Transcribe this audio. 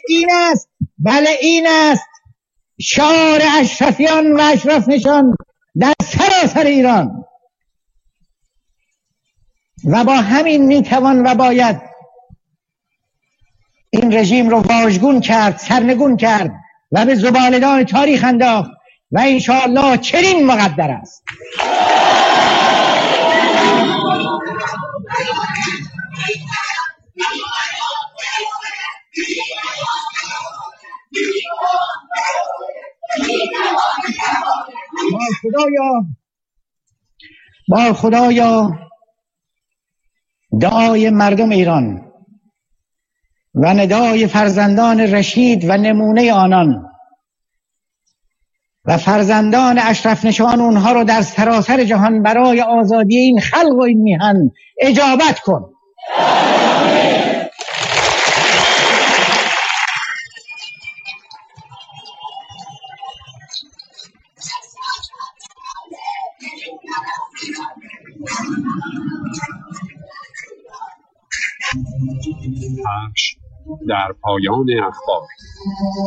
این است، بله این است شعار اشرفیان و اشرف نشان در سراسر ایران. و با همین میتوان و باید این رژیم رو واژگون کرد، سرنگون کرد و به زباله‌دان تاریخ انداخت و انشاءالله چنین مقدر است. با خدایا دعای مردم ایران و ندای فرزندان رشید و نمونه آنان و فرزندان اشرف نشان اونها رو در سراسر جهان برای آزادی این خلق و این میهن اجابت کن. پخش در پایان اخبار.